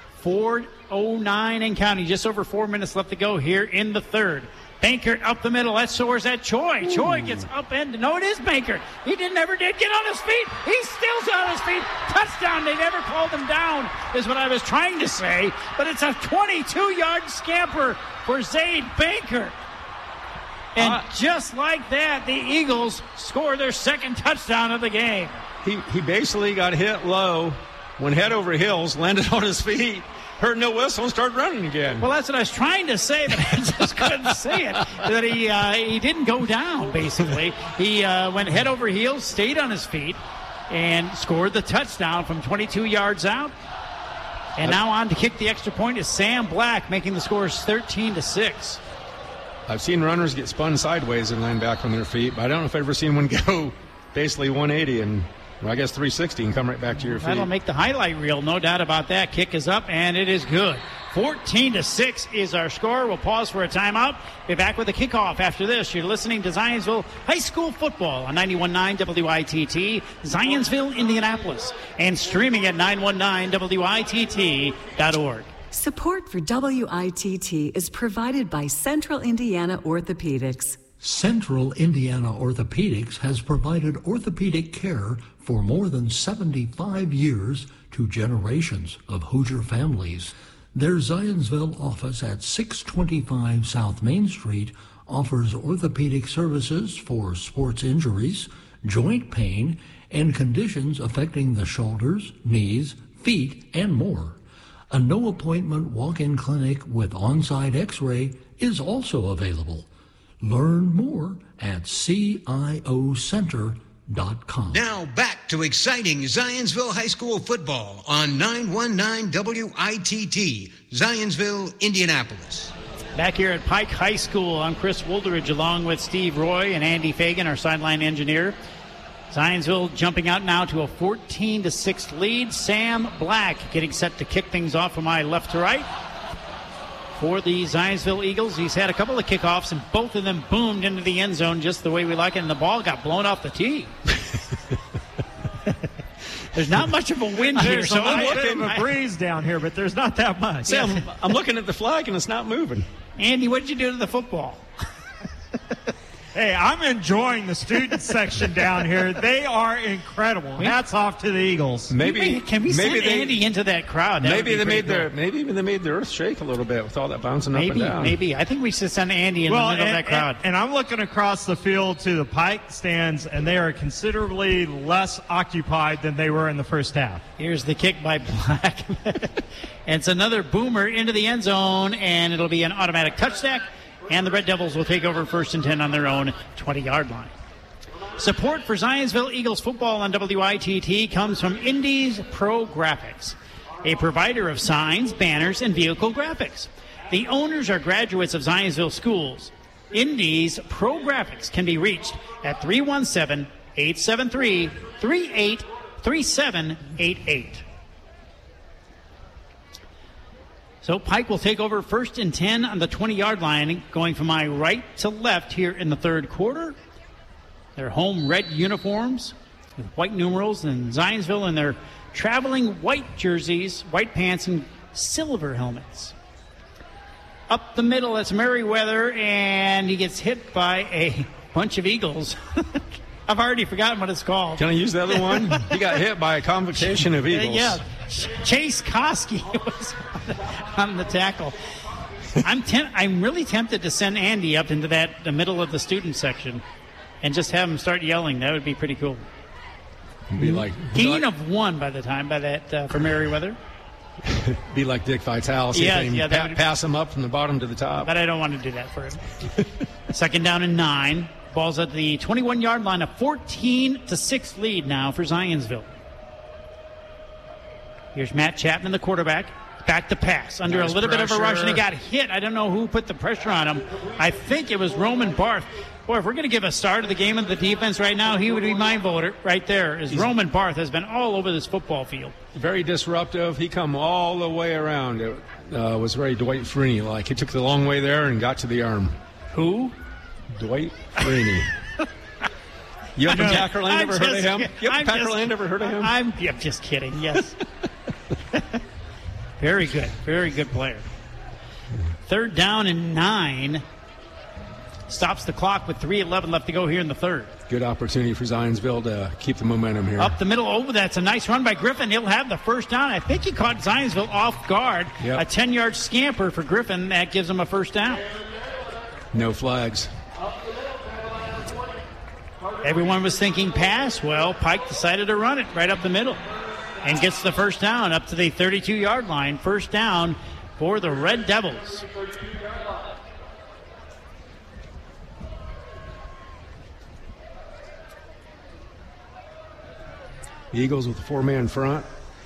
4:09 and counting. Just over 4 minutes left to go here in the third. Bankert up the middle. That soars at Choi. Choi gets up and no, it is Bankert. He never did get on his feet. He's still on his feet. Touchdown. They never called him down, is what I was trying to say. But it's a 22-yard scamper for Zaid Bankert. And just like that, the Eagles score their second touchdown of the game. He basically got hit low, went head over heels, landed on his feet, heard no whistle, and started running again. Well, that's what I was trying to say, but I just couldn't say it. That he didn't go down, basically. He went head over heels, stayed on his feet, and scored the touchdown from 22 yards out. And now on to kick the extra point is Sam Black, making the scores 13-6. I've seen runners get spun sideways and land back on their feet, but I don't know if I've ever seen one go basically 180 and, I guess, 360 and come right back to your feet. That'll make the highlight reel, no doubt about that. Kick is up, and it is good. 14-6 is our score. We'll pause for a timeout. Be back with the kickoff after this. You're listening to Zionsville High School Football on 91.9 WITT, Zionsville, Indianapolis, and streaming at 919WITT.org. Support for WITT is provided by Central Indiana Orthopedics. Central Indiana Orthopedics has provided orthopedic care for more than 75 years to generations of Hoosier families. Their Zionsville office at 625 South Main Street offers orthopedic services for sports injuries, joint pain, and conditions affecting the shoulders, knees, feet, and more. A no-appointment walk-in clinic with on-site x-ray is also available. Learn more at CIOcenter.com. Now back to exciting Zionsville High School football on 919 WITT, Zionsville, Indianapolis. Back here at Pike High School, I'm Chris Woolderidge along with Steve Roy and Andy Fagan, our sideline engineer. Zionsville jumping out now to a 14-6 lead. Sam Black getting set to kick things off from my left to right. For the Zionsville Eagles, he's had a couple of kickoffs, and both of them boomed into the end zone just the way we like it, and the ball got blown off the tee. There's not much of a wind here. There's a little bit of a breeze down here, but there's not that much. Sam, I'm looking at the flag, and it's not moving. Andy, what did you do to the football? Hey, I'm enjoying the student section down here. They are incredible. Hats off to the Eagles. Can we send Andy into that crowd? Maybe they made the earth shake a little bit with all that bouncing up and down. Maybe. I think we should send Andy in the middle of that crowd. And I'm looking across the field to the Pike stands, and they are considerably less occupied than they were in the first half. Here's the kick by Black. And it's another boomer into the end zone, and it'll be an automatic touchdown. And the Red Devils will take over 1st and 10 on their own 20-yard line. Support for Zionsville Eagles football on WITT comes from Indy's Pro Graphics, a provider of signs, banners, and vehicle graphics. The owners are graduates of Zionsville schools. Indy's Pro Graphics can be reached at 317-873-383788. So Pike will take over 1st and 10 on the 20-yard line, going from my right to left here in the third quarter. Their home red uniforms with white numerals, and Zionsville in their traveling white jerseys, white pants, and silver helmets. Up the middle, that's Merriweather, and he gets hit by a bunch of Eagles. I've already forgotten what it's called. Can I use the other one? He got hit by a convocation of Eagles. Yeah, Chase Koski was on the tackle. I'm really tempted to send Andy up into the middle of the student section and just have him start yelling. That would be pretty cool. Gain of 1 by that for Merriweather. Be like Dick Vitale. Pass him up from the bottom to the top. But I don't want to do that for him. 2nd down and 9. Ball's at the 21-yard line, a 14-6 lead now for Zionsville. Here's Matt Chapman, the quarterback. Back to pass under a little bit of a rush, and he got hit. I don't know who put the pressure on him. I think it was Roman Barth. Boy, if we're going to give a star to the game of the defense right now, he would be my voter right there. Roman Barth has been all over this football field. Very disruptive. He come all the way around. It was very Dwight Freeney-like. He took the long way there and got to the arm. Who? Dwight Freeney. You up in Packerland? Ever heard of him? You up in Packerland? Ever heard of him? I'm just kidding. Yes. Very good. Very good player. 3rd down and 9. Stops the clock with 3:11 left to go here in the third. Good opportunity for Zionsville to keep the momentum here. Up the middle. That's a nice run by Griffin. He'll have the first down. I think he caught Zionsville off guard. Yep. A 10-yard scamper for Griffin. That gives him a first down. No flags. Everyone was thinking pass. Well, Pike decided to run it right up the middle and gets the first down up to the 32-yard line. First down for the Red Devils. The Eagles with a 4-man front.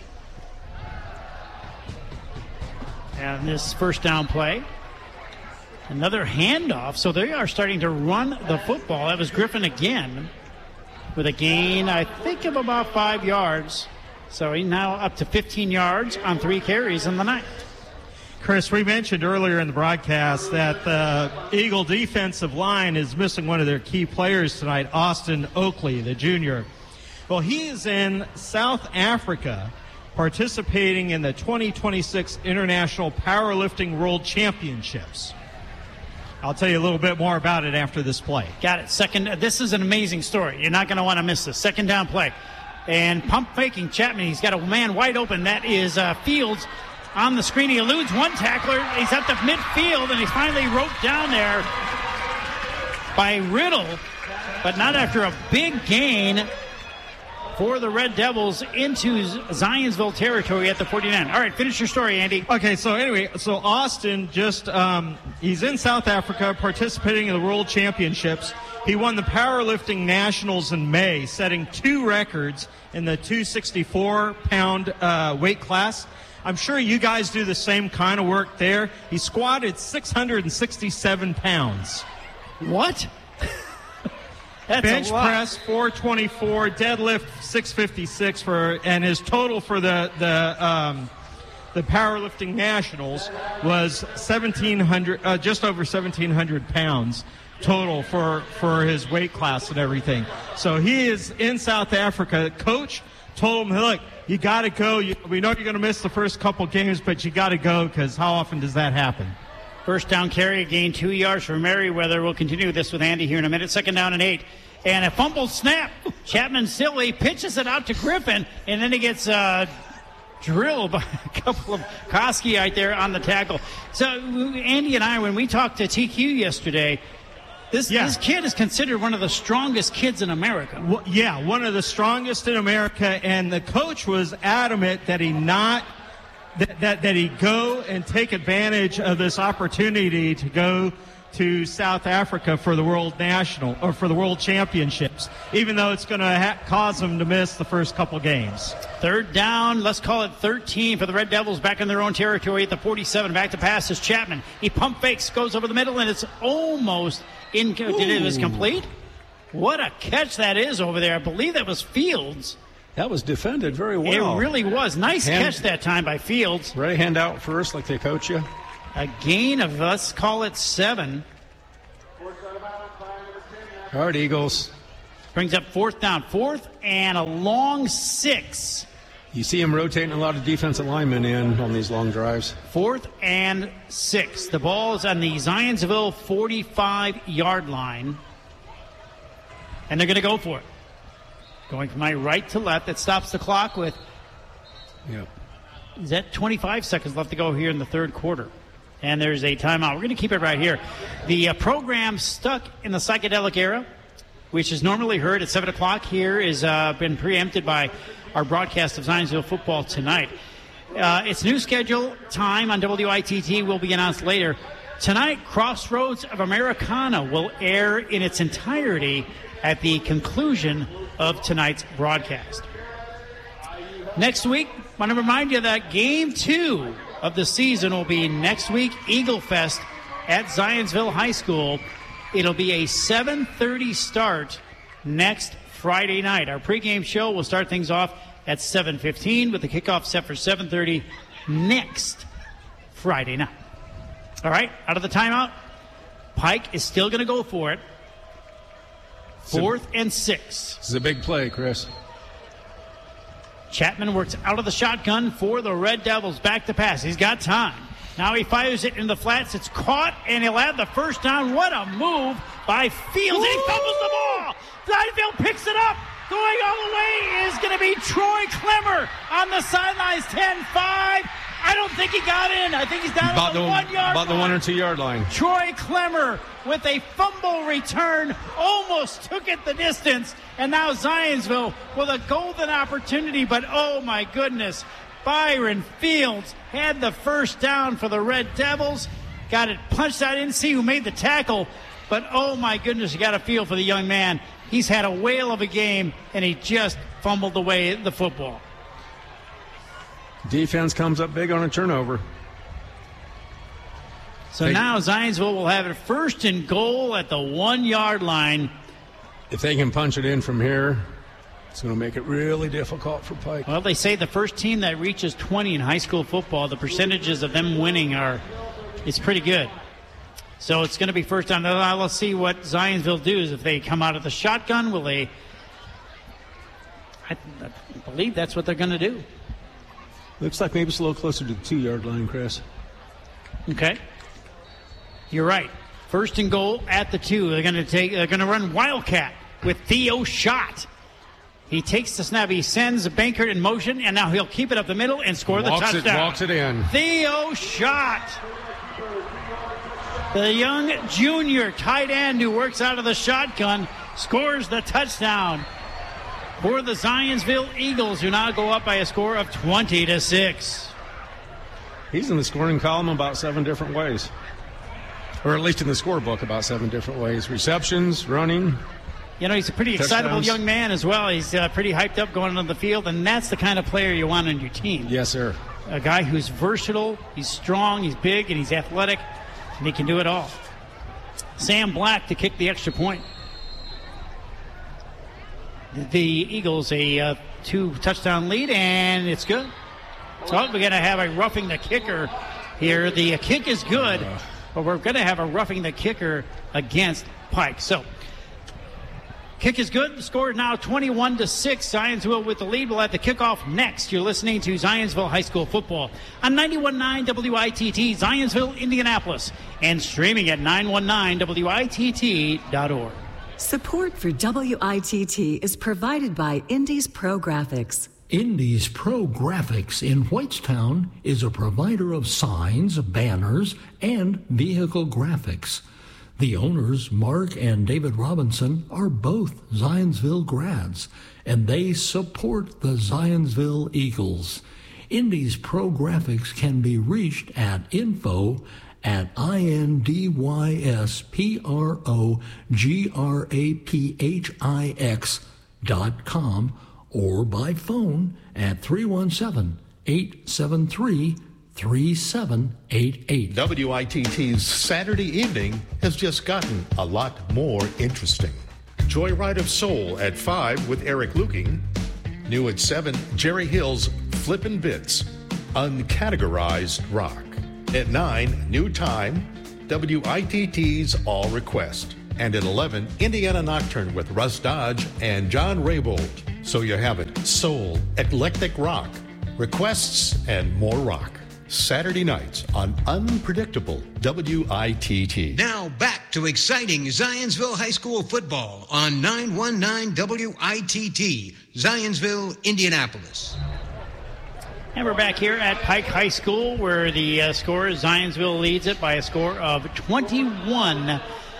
And this first down play. Another handoff. So they are starting to run the football. That was Griffin again with a gain, I think, of about 5 yards. So he's now up to 15 yards on 3 carries in the night. Chris, we mentioned earlier in the broadcast that the Eagle defensive line is missing one of their key players tonight, Austin Oakley, the junior. Well, he is in South Africa participating in the 2026 International Powerlifting World Championships. I'll tell you a little bit more about it after this play. Got it. This is an amazing story. You're not going to want to miss this. 2nd down play. And pump faking Chapman. He's got a man wide open. That is Fields on the screen. He eludes one tackler. He's at the midfield, and he's finally roped down there by Riddle, but not after a big gain for the Red Devils into Zionsville territory at the 49. All right, finish your story, Andy. Okay, so Austin just, he's in South Africa participating in the World Championships. He won the powerlifting nationals in May, setting 2 records in the 264-pound weight class. I'm sure you guys do the same kind of work there. He squatted 667 pounds. What? That's bench press 424, deadlift 656 and his total for the powerlifting nationals was 1,700, just over 1,700 pounds total for his weight class and everything. So he is in South Africa. Coach told him, look, you got to go. We know you're going to miss the first couple games, but you got to go because how often does that happen? First down carry, gain 2 yards for Merriweather. We'll continue this with Andy here in a minute. 2nd down and 8. And a fumble snap. Chapman Silly pitches it out to Griffin, and then he gets drilled by a couple of Koski right there on the tackle. So Andy and I, when we talked to TQ yesterday, this kid is considered one of the strongest kids in America. Well, yeah, one of the strongest in America, and the coach was adamant that he go and take advantage of this opportunity to go to South Africa for the World Championships, even though it's going to cause him to miss the first couple games. 3rd down, let's call it 13 for the Red Devils back in their own territory at the 47. Back to pass is Chapman. He pump fakes, goes over the middle, and it's almost it was complete. What a catch that is over there. I believe that was Fields That was defended very well. It really was. Nice catch that time by Fields. Right hand out first like they coach you. A gain of, let's call it 7. All right, Eagles. Brings up 4th down. 4th and a long 6. You see him rotating a lot of defensive linemen in on these long drives. 4th and 6. The ball is on the Zionsville 45-yard line. And they're going to go for it. Going from my right to left. That stops the clock with, is that 25 seconds left to go here in the third quarter. And there's a timeout. We're going to keep it right here. The program Stuck in the Psychedelic Era, which is normally heard at 7 o'clock here, is been preempted by our broadcast of Zionsville football tonight. Its new schedule time on WITT will be announced later. Tonight, Crossroads of Americana will air in its entirety at the conclusion of tonight's broadcast. Next week, I want to remind you that Game 2 of the season will be next week, Eagle Fest at Zionsville High School. It'll be a 7:30 start next Friday night. Our pregame show will start things off at 7:15 with the kickoff set for 7:30 next Friday night. All right, out of the timeout, Pike is still going to go for it. 4th and 6. This is a big play, Chris. Chapman works out of the shotgun for the Red Devils. Back to pass. He's got time. Now he fires it in the flats. It's caught, and he'll have the first down. What a move by Fields. And he fumbles the ball. Zionsville picks it up. Going all the way is going to be Troy Clemmer on the sidelines. 10-5. I don't think he got in. I think he's down about the 1 yard about line. The 1 or 2 yard line. Troy Clemmer with a fumble return almost took it the distance. And now Zionsville with a golden opportunity. But, oh, my goodness, Byron Fields had the first down for the Red Devils. Got it punched out. I didn't see who made the tackle. But, oh, my goodness, you got a feel for the young man. He's had a whale of a game, and he just fumbled away the football. Defense comes up big on a turnover. So now Zionsville will have it 1st and goal at the 1 yard line. If they can punch it in from here, it's going to make it really difficult for Pike. Well, they say the first team that reaches 20 in high school football, the percentages of them winning it's pretty good. So it's going to be first down. Now let's see what Zionsville does. If they come out of the shotgun, will they? I believe that's what they're going to do. Looks like maybe it's a little closer to the 2 yard line, Chris. Okay. You're right. 1st and goal at the 2. They're going to run Wildcat with Theo Schott. He takes the snap. He sends Bankert in motion, and now he'll keep it up the middle and score the touchdown. Walks it in. Theo Schott, the young junior tight end who works out of the shotgun, scores the touchdown for the Zionsville Eagles, who now go up by a score of 20-6. He's in the scoring column about 7 different ways. Or at least in the scorebook about 7 different ways. Receptions, running. You know, he's a pretty excitable young man as well. He's pretty hyped up going on the field, and that's the kind of player you want on your team. Yes, sir. A guy who's versatile, he's strong, he's big, and he's athletic, and he can do it all. Sam Black to kick the extra point. The Eagles a 2-touchdown lead, and it's good. So we're going to have a roughing the kicker here. The kick is good, but we're going to have a roughing the kicker against Pike. So kick is good. The score is now 21-6. Zionsville with the lead. We'll have the kickoff next. You're listening to Zionsville High School Football on 91.9 WITT, Zionsville, Indianapolis, and streaming at 919witt.org. Support for WITT is provided by Indies Pro Graphics. Indies Pro Graphics in Whitestown is a provider of signs, banners, and vehicle graphics. The owners, Mark and David Robinson, are both Zionsville grads, and they support the Zionsville Eagles. Indies Pro Graphics can be reached at info@INDYSPROGRAPHIX.com or by phone at 317-873-3788. WITT's Saturday evening has just gotten a lot more interesting. Joyride of Soul at 5 with Eric Luking. New at 7, Jerry Hill's Flippin' Bits, Uncategorized Rock. At 9, New Time, WITT's All Request. And at 11, Indiana Nocturne with Russ Dodge and John Raybould. So you have it, soul, eclectic rock, requests, and more rock. Saturday nights on Unpredictable WITT. Now back to exciting Zionsville High School football on 919 WITT, Zionsville, Indianapolis. And we're back here at Pike High School where the score is Zionsville leads it by a score of 21-6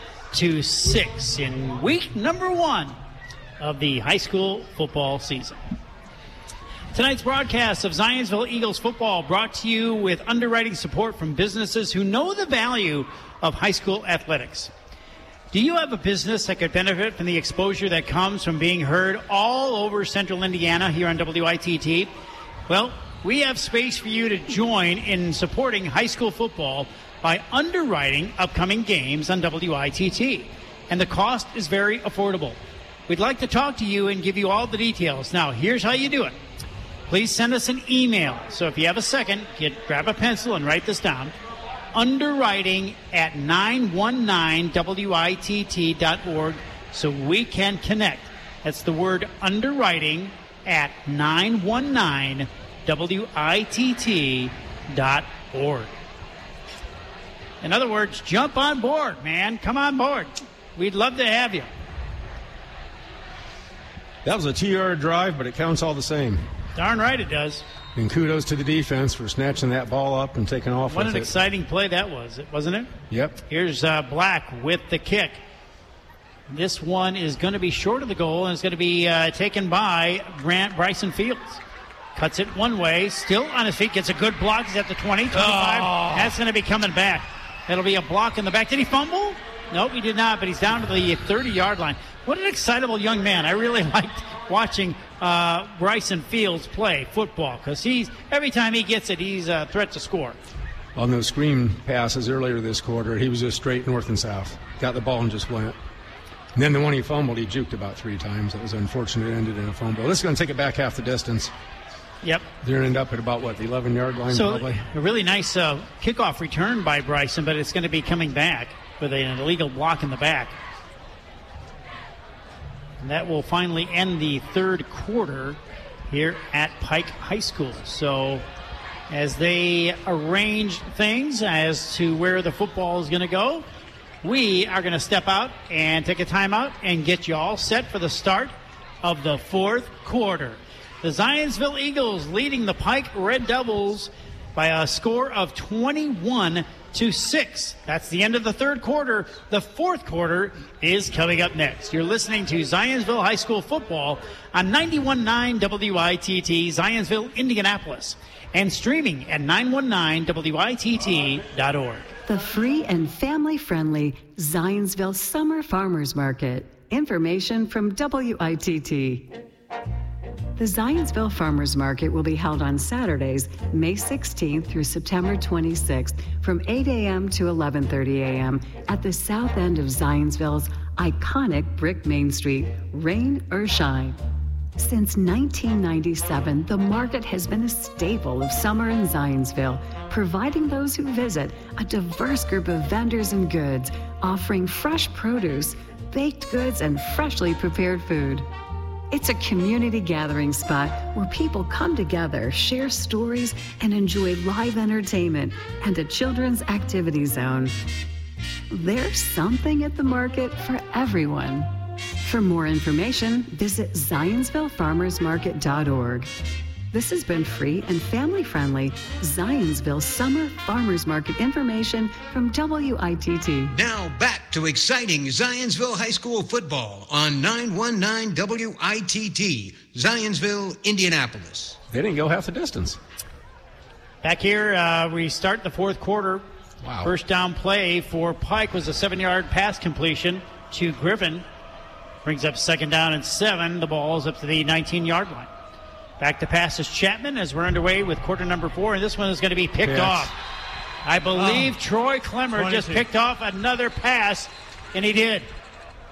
in week number 1 of the high school football season. Tonight's broadcast of Zionsville Eagles football brought to you with underwriting support from businesses who know the value of high school athletics. Do you have a business that could benefit from the exposure that comes from being heard all over central Indiana here on WITT? Well, we have space for you to join in supporting high school football by underwriting upcoming games on WITT. And the cost is very affordable. We'd like to talk to you and give you all the details. Now, here's how you do it. Please send us an email. So if you have a second, grab a pencil and write this down. Underwriting@919witt.org so we can connect. That's the word underwriting at 919witt.org. In other words, jump on board, man. Come on board. We'd love to have you. That was a 2-yard drive, but it counts all the same. Darn right it does. And kudos to the defense for snatching that ball up and taking off What with an it. exciting play that was, wasn't it? Yep. Here's Black with the kick. This one is going to be short of the goal, and it's going to be taken by Bryson Fields. Cuts it one way, still on his feet, gets a good block. He's at the 20, 25. That's going to be coming back. That'll be a block in the back. Did he fumble? Nope, he did not, but he's down to the 30-yard line. What an excitable young man. I really liked watching Bryson Fields play football because every time he gets it, he's a threat to score. On those screen passes earlier this quarter, he was just straight north and south. Got the ball and just went. And then the one he fumbled, he juked about 3 times. It was unfortunate. It ended in a fumble. This is going to take it back half the distance. Yep. They're going to end up at about, the 11-yard line probably? A really nice kickoff return by Bryson, but it's going to be coming back with an illegal block in the back. And that will finally end the third quarter here at Pike High School. So as they arrange things as to where the football is going to go, we are going to step out and take a timeout and get you all set for the start of the fourth quarter. The Zionsville Eagles leading the Pike Red Devils by a score of 21-6. That's the end of the third quarter. The fourth quarter is coming up next. You're listening to Zionsville High School football on 91.9 WITT, Zionsville, Indianapolis, and streaming at 919witt.org. The free and family-friendly Zionsville Summer Farmers Market. Information from WITT. The Zionsville Farmers Market will be held on Saturdays, May 16th through September 26th from 8 a.m. to 11:30 a.m. at the south end of Zionsville's iconic brick Main Street, rain or shine. Since 1997, the market has been a staple of summer in Zionsville, providing those who visit a diverse group of vendors and goods, offering fresh produce, baked goods, and freshly prepared food. It's a community gathering spot where people come together, share stories, and enjoy live entertainment and a children's activity zone. There's something at the market for everyone. For more information, visit ZionsvilleFarmersMarket.org. This has been free and family-friendly Zionsville Summer Farmers Market information from WITT. Now back to exciting Zionsville High School football on 919 WITT, Zionsville, Indianapolis. They didn't go half the distance. Back here, we start the fourth quarter. Wow. First down play for Pike was a 7-yard pass completion to Griffin. Brings up second down and 7. The ball is up to the 19-yard line. Back to pass is Chapman as we're underway with quarter number 4, and this one is going to be picked off. I believe Troy Clemmer just picked off another pass, and he did.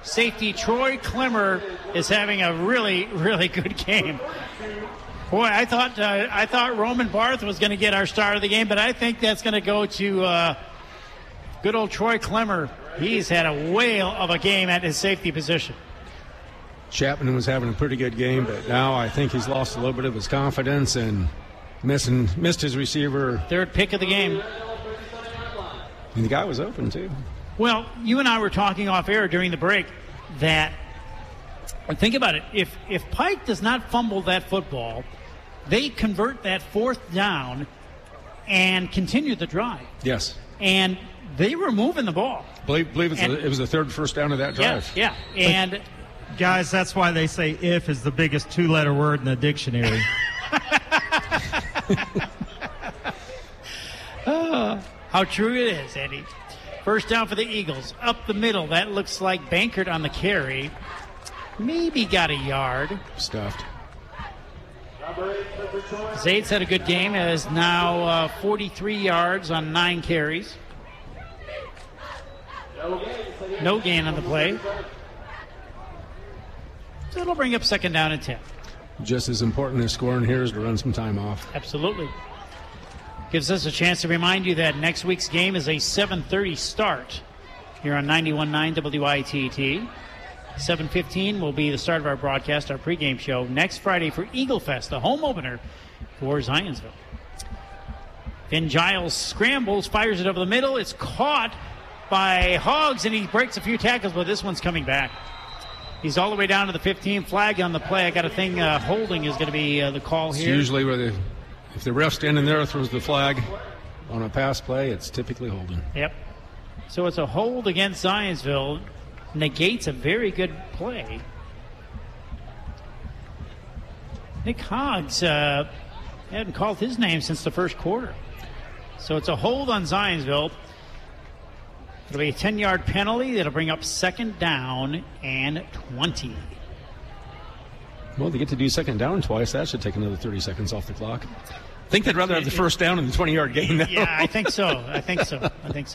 Safety Troy Klemmer is having a really, really good game. Boy, I thought Roman Barth was going to get our star of the game, but I think that's going to go to good old Troy Klemmer. He's had a whale of a game at his safety position. Chapman was having a pretty good game, but now I think he's lost a little bit of his confidence and missed his receiver. Third pick of the game. And the guy was open, too. Well, you and I were talking off air during the break that, think about it, if Pike does not fumble that football, they convert that fourth down and continue the drive. Yes. And they were moving the ball. Believe it was the third first down of that drive. Yeah. And guys, that's why they say "if" is the biggest two-letter word in the dictionary. How true it is, Eddie. First down for the Eagles. Up the middle. That looks like Bankert on the carry. Maybe got a yard. Stuffed. Zaitz had a good game. Has now 43 yards on 9 carries. No gain on the play. So it'll bring up second down and 10. Just as important as scoring here is to run some time off. Absolutely. Gives us a chance to remind you that next week's game is a 7:30 start here on 91.9 WITT. 7:15 will be the start of our broadcast, our pregame show, next Friday for Eagle Fest, the home opener for Zionsville. Finn Giles scrambles, fires it over the middle. It's caught by Hoggs, and he breaks a few tackles, but this one's coming back. He's all the way down to the 15. Flag on the play. I got a thing, holding is going to be the call here. It's usually where if the ref standing there throws the flag on a pass play, it's typically holding. Yep. So it's a hold against Zionsville. Negates a very good play. Nick Hoggs hadn't called his name since the first quarter. So it's a hold on Zionsville. It'll be a 10-yard penalty. That'll bring up second down and 20. Well, they get to do second down twice. That should take another 30 seconds off the clock. I think they'd rather have the first down in the 20-yard game now. Yeah, I think so.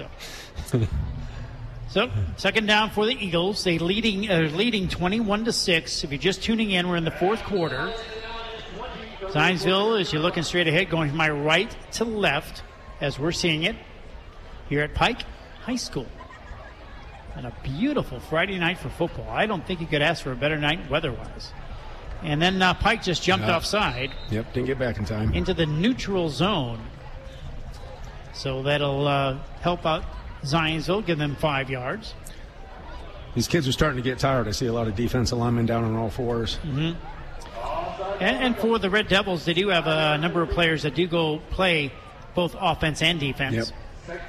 So, second down for the Eagles. They're leading 21-6. If you're just tuning in, we're in the fourth quarter. Zionsville, as you're looking straight ahead, going from my right to left, as we're seeing it here at Pike High School. And a beautiful Friday night for football. I don't think you could ask for a better night weather-wise. And then Pike just jumped offside. Yep, didn't get back in time. Into the neutral zone. So that'll help out Zionsville, give them 5 yards. These kids are starting to get tired. I see a lot of defensive linemen down on all fours. Mm-hmm. And for the Red Devils, they do have a number of players that do go play both offense and defense. Yep.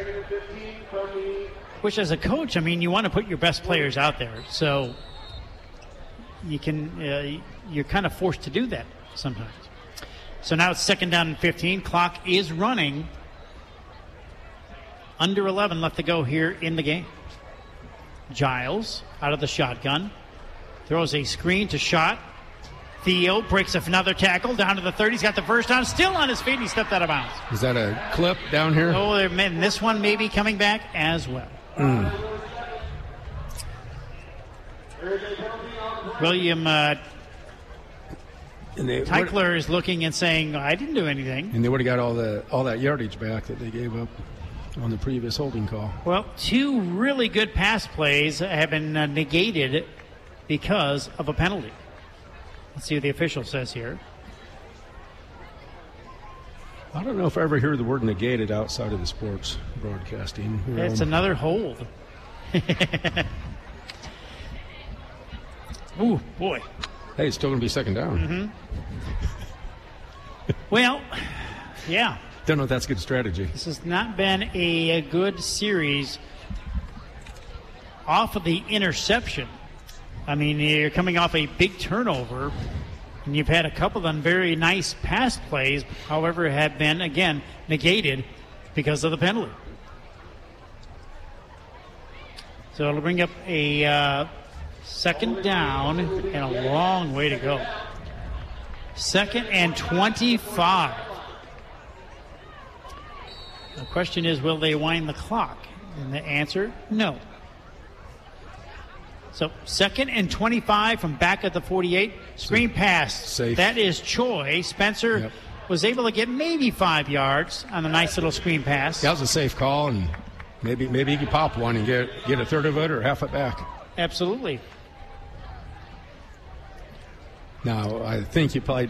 Which, as a coach, I mean, you want to put your best players out there. So you can, you're kind of forced to do that sometimes. So now it's second down and 15. Clock is running. Under 11 left to go here in the game. Giles out of the shotgun. Throws a screen to Schott. Theo breaks another tackle down to the 30. He's got the first down. Still on his feet. He stepped out of bounds. Is that a clip down here? Oh, and this one may be coming back as well. William Teichler is looking and saying, I didn't do anything. And they would have got all that yardage back that they gave up on the previous holding call. Well, 2 really good pass plays have been negated because of a penalty. Let's see what the official says here. I don't know if I ever hear the word negated outside of the sports broadcasting. It's another hold. Ooh, boy. Hey, it's still going to be second down. Mm-hmm. Well, yeah. Don't know if that's good strategy. This has not been a good series off of the interception. I mean, you're coming off a big turnover, and you've had a couple of them very nice pass plays, however, have been, again, negated because of the penalty. So it'll bring up a second down and a long way to go. Second and 25. The question is, will they wind the clock? And the answer, no. So 2nd and 25 from back at the 48. Screen pass. Safe. That is Choi. Spencer was able to get maybe 5 yards on a nice little screen pass. That was a safe call, and maybe he could pop one and get a third of it or half it back. Absolutely. Now, I think you probably